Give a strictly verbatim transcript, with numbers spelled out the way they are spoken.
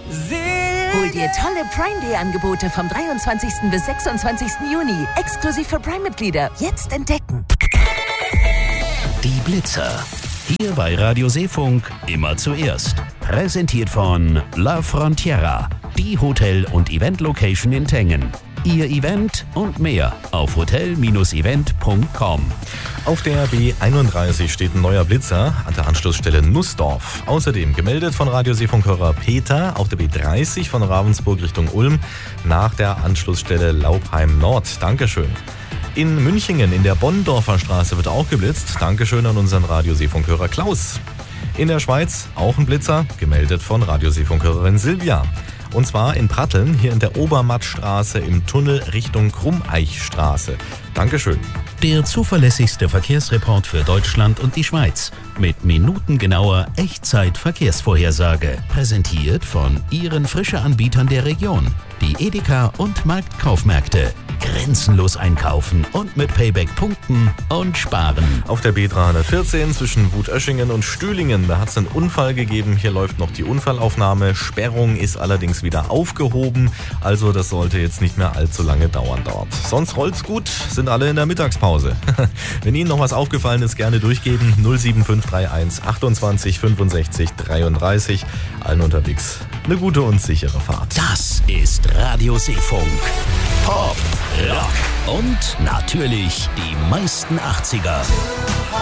Hol dir tolle Prime Day Angebote vom dreiundzwanzigsten bis sechsundzwanzigsten Juni. Exklusiv für Prime-Mitglieder. Jetzt entdecken. Die Blitzer. Hier bei Radio Seefunk immer zuerst. Präsentiert von La Frontiera, die Hotel- und Event-Location in Tengen. Ihr Event und mehr auf hotel Bindestrich event Punkt com. Auf der B einunddreißig steht ein neuer Blitzer an der Anschlussstelle Nussdorf. Außerdem gemeldet von Radio Seefunkhörer Peter auf der B dreißig von Ravensburg Richtung Ulm nach der Anschlussstelle Laubheim Nord. Dankeschön. In Münchingen in der Bonndorfer Straße wird auch geblitzt. Dankeschön an unseren Radio Seefunkhörer Klaus. In der Schweiz auch ein Blitzer, gemeldet von Radio Seefunkhörerin Silvia. Und zwar in Pratteln, hier in der Obermattstraße im Tunnel Richtung Krummeichstraße. Dankeschön. Der zuverlässigste Verkehrsreport für Deutschland und die Schweiz. Mit minutengenauer Echtzeit-Verkehrsvorhersage. Präsentiert von Ihren Frische-Anbietern der Region. Die Edeka und Marktkaufmärkte. Grenzenlos einkaufen und mit Payback punkten und sparen. Auf der B dreihundertvierzehn zwischen Wutöschingen und Stühlingen, da hat es einen Unfall gegeben. Hier läuft noch die Unfallaufnahme. Sperrung ist allerdings wieder aufgehoben. Also das sollte jetzt nicht mehr allzu lange dauern dort. Sonst rollt's gut, sind alle in der Mittagspause. Wenn Ihnen noch was aufgefallen ist, gerne durchgeben. null sieben fünf drei eins achtundzwanzig fünfundsechzig dreiunddreißig. Allen unterwegs eine gute und sichere Fahrt. Das ist Radio Seefunk. Pop, Rock und natürlich die meisten achtziger.